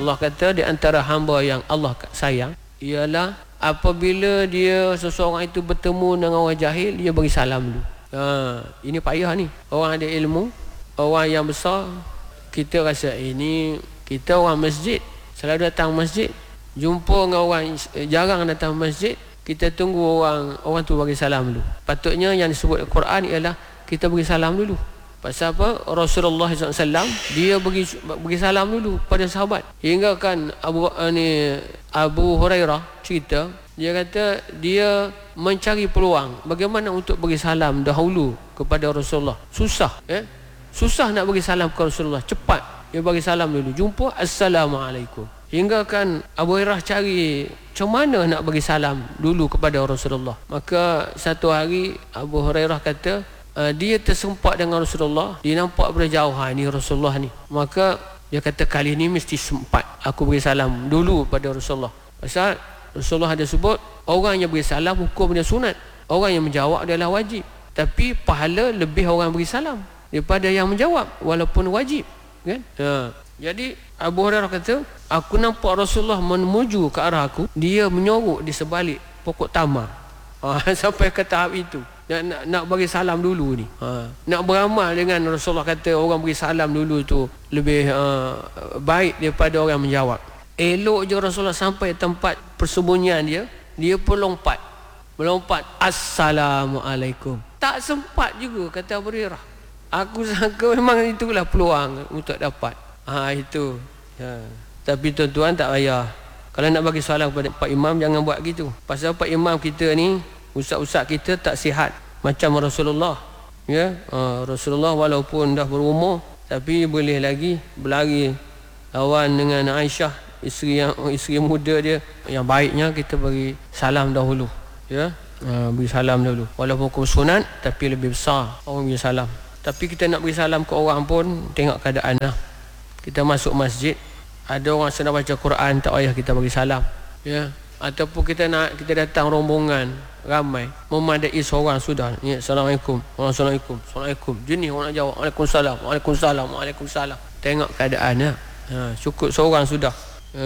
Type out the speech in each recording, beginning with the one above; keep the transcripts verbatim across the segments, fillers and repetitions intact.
Rasulullah kata di antara hamba yang Allah sayang ialah apabila dia seseorang itu bertemu dengan orang jahil, dia bagi salam dulu. Ha, ini payah ni. Orang ada ilmu, orang yang besar, kita rasa ini kita orang masjid, selalu datang masjid, jumpa dengan orang jarang datang masjid, kita tunggu orang orang tu bagi salam dulu. Patutnya yang disebut Al-Quran ialah kita bagi salam dulu. Pasal apa? Rasulullah sallallahu alaihi wasallam dia bagi bagi salam dulu pada sahabat. Hingga kan Abu ni Abu Hurairah cerita, dia kata dia mencari peluang bagaimana untuk bagi salam dahulu kepada Rasulullah. Susah, eh? Susah nak bagi salam kepada Rasulullah. Cepat dia bagi salam dulu. Jumpa, assalamualaikum. Hingga kan Abu Hurairah cari macam mana nak bagi salam dulu kepada Rasulullah. Maka satu hari Abu Hurairah kata, Uh, dia tersempat dengan Rasulullah, dia nampak berjauhan ni Rasulullah ni. Maka dia kata kali ni mesti sempat aku beri salam dulu pada Rasulullah. Pasal Rasulullah ada sebut orang yang beri salam hukumnya sunat, orang yang menjawab adalah wajib. Tapi pahala lebih orang beri salam daripada yang menjawab walaupun wajib, kan? Ha. Jadi Abu Hurairah kata, aku nampak Rasulullah menuju ke arah aku, dia menyorok di sebalik pokok tamar. Ha, sampai ke tahap itu. Nak, nak, nak bagi salam dulu ni, ha. Nak beramal dengan Rasulullah kata orang beri salam dulu tu lebih uh, baik daripada orang menjawab. Elok je Rasulullah sampai tempat persembunyian dia, dia pun lompat melompat, assalamualaikum. Tak sempat juga, kata Abu Hurairah. Aku sangka memang itulah peluang untuk dapat. Ha, itu ha. Tapi tuan-tuan tak payah. Kalau nak bagi salam kepada Pak Imam, jangan buat gitu. Pasal Pak Imam kita ni, ustaz-ustaz kita tak sihat macam Rasulullah, ya. Uh, Rasulullah walaupun dah berumur tapi boleh lagi berlari lawan dengan Aisyah, isteri yang isteri muda dia. Yang baiknya kita bagi salam dahulu, ya. Uh, beri salam dahulu walaupun hukum sunat, tapi lebih besar orang beri salam. Tapi kita nak beri salam ke orang pun tengok keadaan lah. Kita masuk masjid, ada orang sedang baca Quran, tak payah kita bagi salam, ya. Ataupun kita nak kita datang rombongan ramai, memadai seorang sudah, ya, assalamualaikum, assalamualaikum, assalamualaikum, jenis orang nak jawab waalaikumsalam, waalaikumsalam, waalaikumsalam. Tengok keadaan, ya. Ha, cukup seorang sudah. Ha,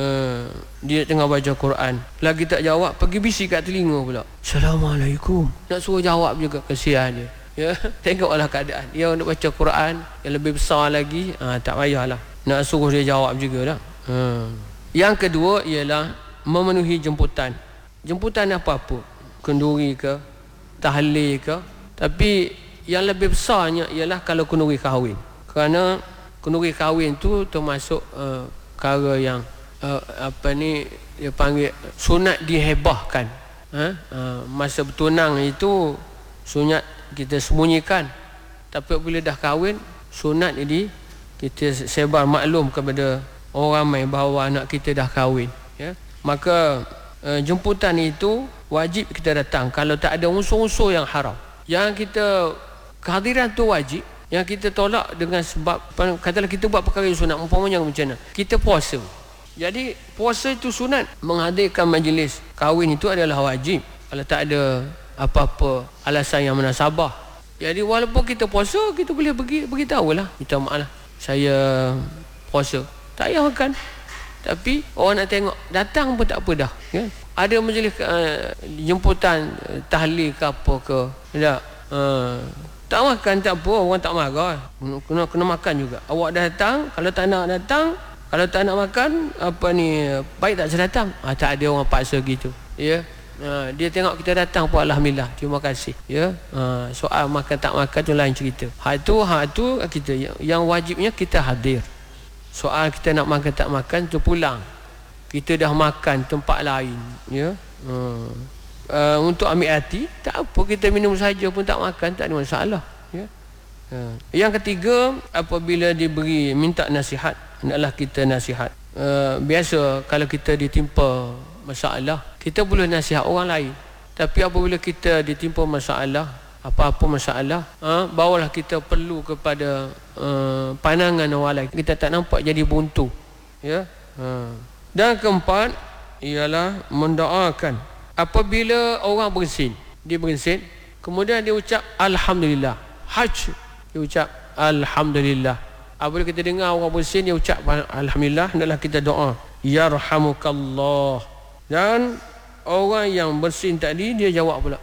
dia tengah baca Quran, lagi tak jawab, pergi bisik kat telinga pula, assalamualaikum. Nak suruh jawab juga, kesian dia, ya. Tengoklah keadaan. Dia nak baca Quran yang lebih besar lagi, ha, tak payahlah nak suruh dia jawab jugalah. Ha. Yang kedua ialah memenuhi jemputan. Jemputan apa-apa, kenduri ke, tahlil ke. Tapi yang lebih besarnya ialah kalau kenduri kahwin. Kerana kenduri kahwin tu termasuk uh, perkara yang uh, apa ni dia panggil sunat dihebahkan. Ha? Uh, masa bertunang itu sunat kita sembunyikan. Tapi bila dah kahwin, sunat jadi kita sebar maklum kepada orang ramai bahawa anak kita dah kahwin, ya. Maka uh, jemputan itu wajib kita datang kalau tak ada unsur-unsur yang haram. Yang kita kehadiran tu wajib, yang kita tolak dengan sebab katalah kita buat perkara yang sunat, umpamanya macam mana, kita puasa. Jadi puasa itu sunat, menghadirkan majlis kahwin itu adalah wajib kalau tak ada apa-apa alasan yang munasabah. Jadi walaupun kita puasa, kita boleh bagi beritahulah, minta maaf lah, saya puasa, tak payah makan. Tapi orang nak tengok, datang pun tak apa dah, ya? Ada majlis uh, jemputan uh, tahlil ke apa ke, tak, uh, tak makan tak apa, orang tak marah, kena, kena makan juga. Awak dah datang, kalau tak nak datang, kalau tak nak makan, apa ni, baik tak saya datang. Ah, tak ada orang paksa gitu, ya. Uh, dia tengok kita datang pun alhamdulillah, terima kasih, ya. Uh, soal makan tak makan tu lain cerita. Hak tu, hak tu kita, yang wajibnya kita hadir. Soal kita nak makan tak makan tu pulang, kita dah makan tempat lain, ya. Hmm. Uh, untuk ambil hati, tak apa, kita minum saja pun tak makan, tak ada masalah, ya. Uh. Yang ketiga, apabila diberi minta nasihat, hendaklah kita nasihat. Uh, biasa kalau kita ditimpa masalah, kita boleh nasihat orang lain. Tapi apabila kita ditimpa masalah, apa-apa masalah, ha, bawalah kita perlu kepada uh, pandangan orang lain. Kita tak nampak jadi buntu, ya. Ha. Dan keempat ialah mendoakan. Apabila orang bersin, dia bersin, kemudian dia ucap alhamdulillah, haj, dia ucap alhamdulillah. Apabila kita dengar orang bersin dia ucap alhamdulillah, hendaklah kita doa, yarhamukallah. Dan orang yang bersin tadi dia jawab pula,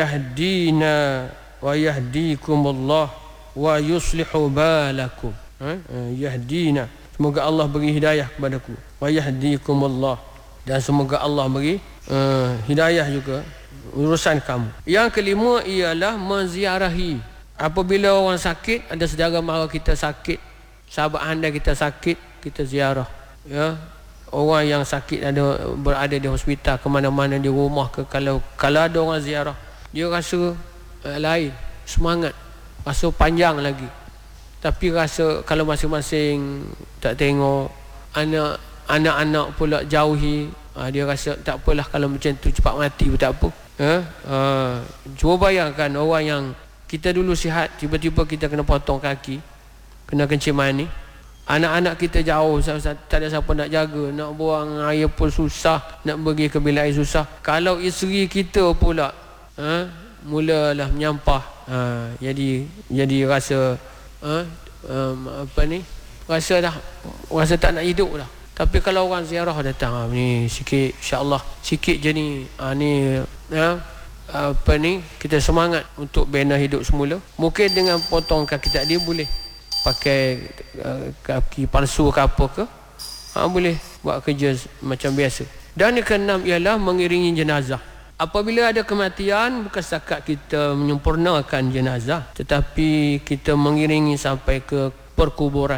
yahdina wa yahdikumullah wa yuslihu balakum. Ha? Yahdina, semoga Allah beri hidayah kepadaku, wa yahdikumullah, dan semoga Allah beri uh, hidayah juga urusan kamu. Yang kelima ialah menziarahi. Apabila orang sakit, ada saudara mara kita sakit, sahabat anda kita sakit, kita ziarah. Ya, orang yang sakit ada berada di hospital, ke mana-mana, di rumah ke, kalau kalau ada orang ziarah, dia rasa uh, lain, semangat, rasa panjang lagi. Tapi rasa kalau masing-masing tak tengok, anak anak-anak pula jauhi, ha, dia rasa tak apalah kalau macam tu, cepat mati pun tak apa. Ha? Ha. Cuba bayangkan orang yang kita dulu sihat, tiba-tiba kita kena potong kaki, kena kencing mani, anak-anak kita jauh, tak ada siapa nak jaga, nak buang air pun susah, nak pergi ke bilik air susah. Kalau isteri kita pula ha, mulalah menyampah, ha, jadi jadi rasa ha, um, apa ni, rasa dah rasa tak nak hidup dah. Tapi kalau orang ziarah datang, ha, ni sikit, insya-Allah sikit je ni, ha, ni ha, apa ni, kita semangat untuk bina hidup semula. Mungkin dengan potong kaki tadi boleh pakai uh, kaki palsu ke apa ke, ha, boleh buat kerja macam biasa. Dan yang keenam ialah mengiringi jenazah. Apabila ada kematian, bukan setakat kita menyempurnakan jenazah, tetapi kita mengiringi sampai ke perkuburan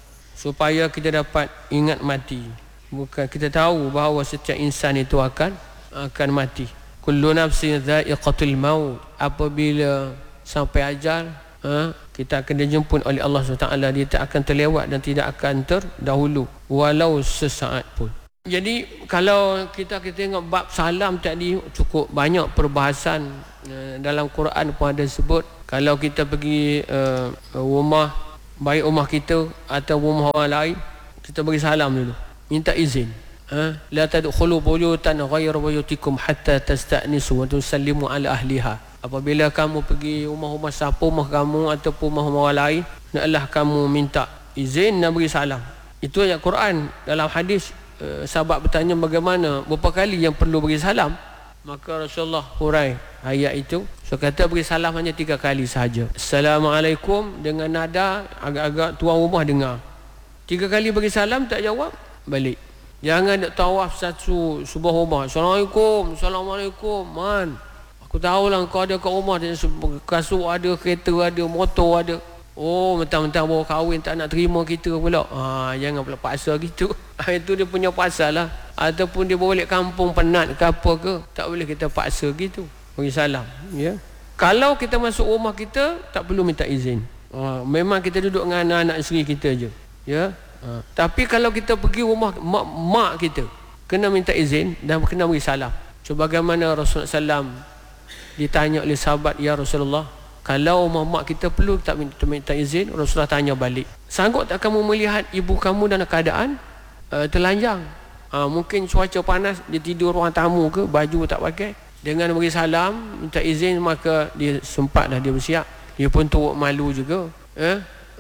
supaya kita dapat ingat mati. Bukan, kita tahu bahawa setiap insan itu akan akan mati. Kullu nafsin dha'iqatul maut. Apabila sampai ajal, ha, kita akan dijemput oleh Allah subhanahu wa taala. Dia tak akan terlewat dan tidak akan terdahulu walau sesaat pun. Jadi kalau kita kita tengok bab salam tadi, cukup banyak perbahasan. uh, dalam Quran pun ada sebut, kalau kita pergi uh, rumah, baik rumah kita atau rumah orang lain, kita beri salam dulu, minta izin. ha? La tadkhulu buyutan ghayra buyutikum hatta tasta'nisu wa tusallimu ala ahliha. Apabila kamu pergi rumah-rumah siapa, rumah kamu ataupun rumah orang lain, naklah kamu minta izin dan beri salam. Itu ayat Quran. Dalam hadis, Uh, sahabat bertanya bagaimana, berapa kali yang perlu beri salam, maka Rasulullah hurai ayat itu. So kata beri salam hanya tiga kali sahaja. Assalamualaikum, dengan nada agak-agak tuan rumah dengar. Tiga kali beri salam, tak jawab, balik. Jangan nak tawaf satu sebuah rumah, Assalamualaikum, Assalamualaikum, man, aku tahulah kau ada kat rumah, kasut ada, kereta ada, motor ada. Oh, mentang-mentang baru kahwin tak nak terima kita pula. Ha, jangan pula paksa gitu. Ha, itu dia punya pasal lah. Ataupun dia balik kampung penat ke apa ke, tak boleh kita paksa gitu. Bagi salam, ya. Kalau kita masuk rumah kita, tak perlu minta izin. Ha, memang kita duduk dengan anak-anak isteri kita je, ya. Ha, tapi kalau kita pergi rumah mak, mak kita, kena minta izin dan kena beri salam. Sebagaimana Rasulullah sallallahu alaihi wasallam ditanya oleh sahabat, ya Rasulullah, kalau mak kita perlu tak minta, minta izin, Rasulullah tanya balik, sanggup tak kamu melihat ibu kamu dalam keadaan uh, telanjang? Uh, mungkin cuaca panas, dia tidur ruang tamu ke, baju tak pakai. Dengan beri salam, minta izin, maka dia sempat dah, dia bersiap. Dia pun turut malu juga. Eh?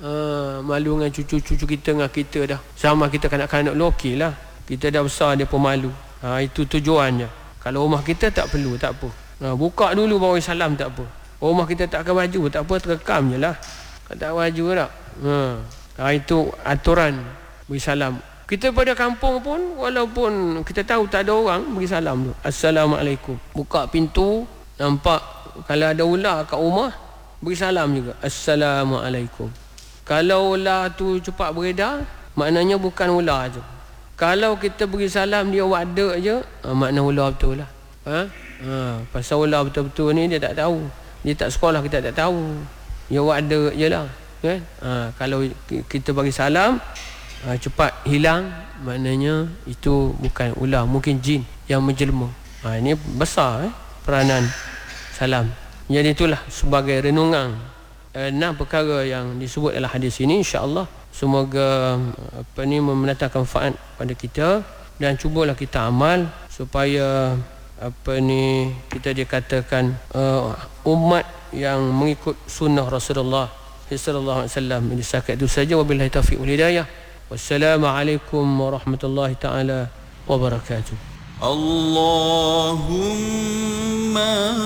Uh, malu dengan cucu-cucu kita, dengan kita dah. Sama kita kanak-kanak lu, okey lah. Kita dah besar, dia pun malu. Uh, itu tujuannya. Kalau rumah kita tak perlu, tak apa. Uh, buka dulu baru salam, tak apa. Rumah kita tak pakai baju, tak apa, terekam je lah. Tak baju tak. Ha. Ha, itu aturan beri salam. Kita pada kampung pun, walaupun kita tahu tak ada orang, beri salam tu. Assalamualaikum. Buka pintu, nampak kalau ada ular kat rumah, beri salam juga. Assalamualaikum. Kalau ular tu cepat beredar, maknanya bukan ular tu. Kalau kita beri salam, dia wadak je, ha, makna ular betul lah. Ha? Ha, pasal ular betul-betul ni dia tak tahu. Dia tak sekolah, kita tak tahu. Dia wadak je lah, kan? Ha, kalau kita bagi salam, ha, cepat hilang, maknanya itu bukan ular, mungkin jin yang menjelma. Ha, ini besar eh, peranan salam. Jadi itulah sebagai renungan enam perkara yang disebut dalam hadis ini. InsyaAllah semoga apa ni mendatangkan manfaat pada kita, dan cubalah kita amal supaya apa ni kita dikatakan uh, umat yang mengikut sunnah Rasulullah sallallahu alaihi wasallam. Jadi setakat itu saja, wabillahi taufiq wal hidayah. Wassalamualaikum warahmatullahi taala wabarakatuh. Allahumma